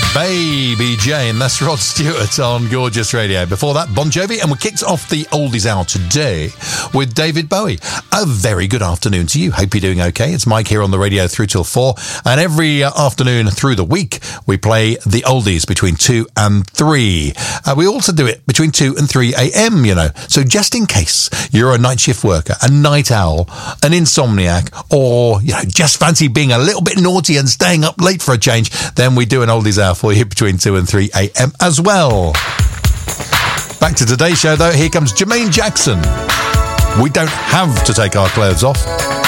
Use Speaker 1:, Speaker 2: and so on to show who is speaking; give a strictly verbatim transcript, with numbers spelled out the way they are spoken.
Speaker 1: Baby Jane, that's Rod Stewart on Gorgeous Radio. Before that, Bon Jovi, and we kicked off the oldies hour today with David Bowie. A very good afternoon to you. Hope you're doing okay. It's Mike here on the radio through till four, and every uh, afternoon through the week we play the oldies between two and three. Uh, we also do it between two and three a.m., you know. So just in case you're a night shift worker, a night owl, an insomniac, or, you know, just fancy being a little bit naughty and staying up late for a change, then we do an oldies hour for you between two and three a.m. as well. Back to today's show, though. Here comes Jermaine Jackson. We don't have to take our clothes off.